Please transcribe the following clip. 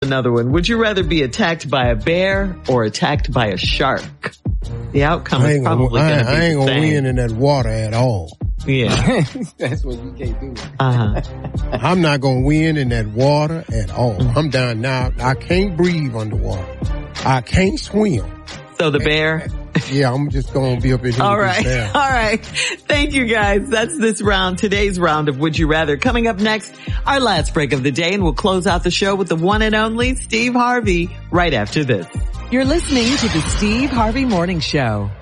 another one. Would you rather be attacked by a bear or attacked by a shark? The outcome is probably going to be the same. I ain't going to win in that water at all. Yeah. That's what you can't do. I'm not going to win in that water at all. I'm done now. I can't breathe underwater. I can't swim. So the bear? Yeah, I'm just going to be up in here. All right. Thank you, guys. That's today's round of Would You Rather. Coming up next, our last break of the day, and we'll close out the show with the one and only Steve Harvey right after this. You're listening to the Steve Harvey Morning Show.